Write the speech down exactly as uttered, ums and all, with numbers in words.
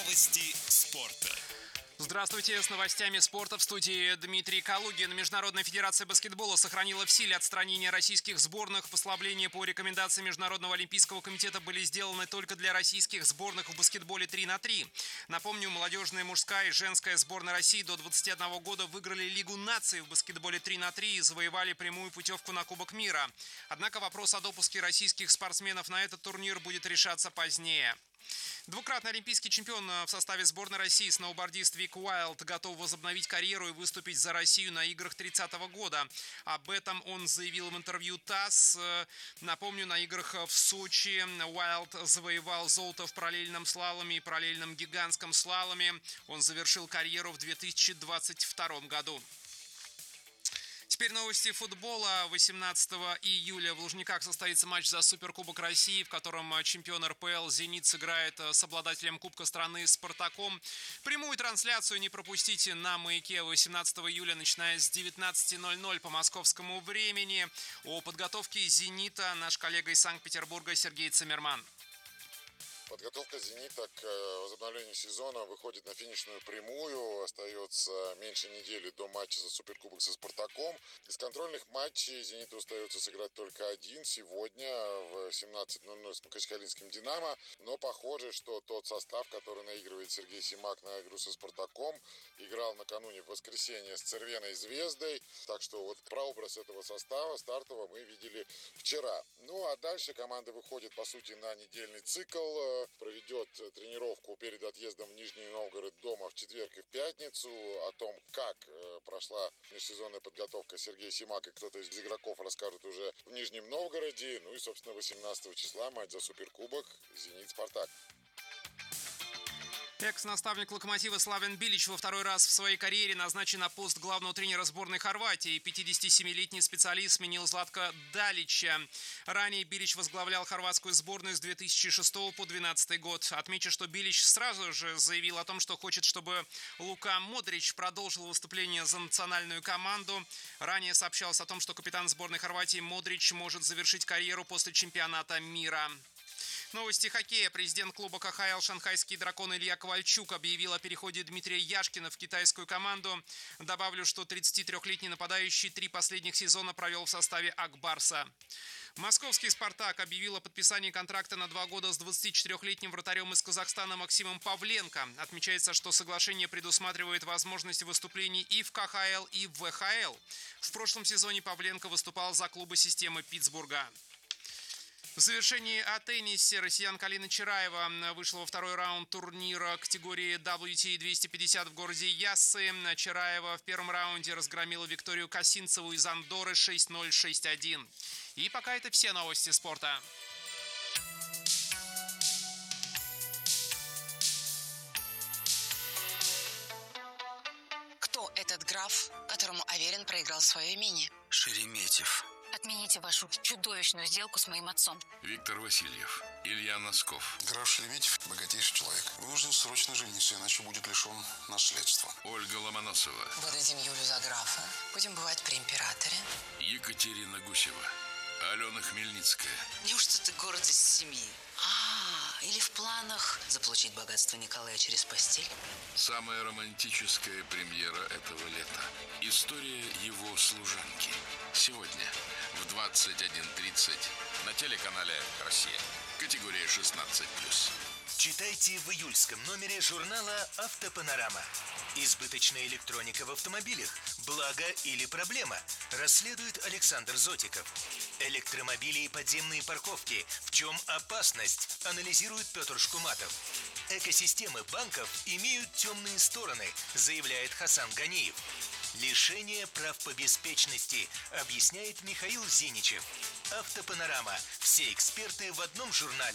Новости спорта. Здравствуйте, с новостями спорта в студии Дмитрий Калугин. Международная федерация баскетбола сохранила в силе отстранение российских сборных. Послабления по рекомендации Международного олимпийского комитета были сделаны только для российских сборных в баскетболе три на три. Напомню, молодежная, мужская и женская сборная России до двадцати одного года выиграли Лигу наций в баскетболе три на три и завоевали прямую путевку на Кубок мира. Однако вопрос о допуске российских спортсменов на этот турнир будет решаться позднее. Двукратный олимпийский чемпион в составе сборной России сноубордист Вик Уайлд готов возобновить карьеру и выступить за Россию на играх тридцатого года. Об этом он заявил в интервью ТАСС. Напомню, на играх в Сочи Уайлд завоевал золото в параллельном слаломе и параллельном гигантском слаломе. Он завершил карьеру в две тысячи двадцать втором году. Теперь новости футбола. восемнадцатого июля в Лужниках состоится матч за Суперкубок России, в котором чемпион эр пэ эл «Зенит» сыграет с обладателем Кубка страны «Спартаком». Прямую трансляцию не пропустите на «Маяке» восемнадцатого июля, начиная с девятнадцати ноль-ноль по московскому времени. О подготовке «Зенита» наш коллега из Санкт-Петербурга Сергей Циммерман. Подготовка «Зенита» к возобновлению сезона выходит на финишную прямую. Остается меньше недели до матча за Суперкубок со «Спартаком». Из контрольных матчей «Зениту» остается сыграть только один сегодня в семнадцать ноль-ноль с Махачкалинским «Динамо». Но похоже, что тот состав, который наигрывает Сергей Симак на игру со «Спартаком», играл накануне в воскресенье с «Цервеной Звездой». Так что вот прообраз этого состава стартового мы видели вчера. Ну а дальше команда выходит, по сути, на недельный цикл. Проведет тренировку перед отъездом в Нижний Новгород дома в четверг и в пятницу. О том, как прошла межсезонная подготовка, Сергей Симак и кто-то из игроков расскажут уже в Нижнем Новгороде. Ну и, собственно, восемнадцатого числа матч за Суперкубок «Зенит-Спартак». Экс-наставник «Локомотива» Славен Билич во второй раз в своей карьере назначен на пост главного тренера сборной Хорватии. пятидесятисемилетний специалист сменил Златка Далича. Ранее Билич возглавлял хорватскую сборную с две тысячи шестого по две тысячи двенадцатый год. Отмечу, что Билич сразу же заявил о том, что хочет, чтобы Лука Модрич продолжил выступление за национальную команду. Ранее сообщалось о том, что капитан сборной Хорватии Модрич может завершить карьеру после чемпионата мира. Новости хоккея. Президент клуба ка ха эл «Шанхайские драконы» Илья Ковальчук объявил о переходе Дмитрия Яшкина в китайскую команду. Добавлю, что тридцатитрёхлетний нападающий три последних сезона провел в составе «Ак Барса». Московский «Спартак» объявил о подписании контракта на два года с двадцатичетырёхлетним вратарем из Казахстана Максимом Павленко. Отмечается, что соглашение предусматривает возможность выступлений и в ка ха эл, и в вэ ха эл. В прошлом сезоне Павленко выступал за клубы системы Питтсбурга. В завершении о теннисе россиянка Алина Чараева вышла во второй раунд турнира категории дабл ю ти двести пятьдесят в городе Яссы. Чараева в первом раунде разгромила Викторию Косинцеву из Андорры шесть ноль шесть один. И пока это все новости спорта. Кто этот граф, которому Аверин проиграл свое имение? Шереметьев. Отмените вашу чудовищную сделку с моим отцом. Виктор Васильев. Илья Носков. Граф Шереметьев – богатейший человек. Вынужден срочно жениться, иначе будет лишен наследства. Ольга Ломоносова. Выдадим Юлю за графа. Будем бывать при императоре. Екатерина Гусева. Алена Хмельницкая. Неужто ты город из семьи? А, или в планах заполучить богатство Николая через постель? Самая романтическая премьера этого лета. История его служанки. Сегодня в двадцать один тридцать на телеканале «Россия». Категория шестнадцать плюс. Читайте в июльском номере журнала «Автопанорама». Избыточная электроника в автомобилях. Благо или проблема? Расследует Александр Зотиков. Электромобили и подземные парковки. В чем опасность? Анализирует Петр Шкуматов. Экосистемы банков имеют темные стороны, заявляет Хасан Ганиев. Лишение прав по беспечности, объясняет Михаил Зиничев. Автопанорама. Все эксперты в одном журнале.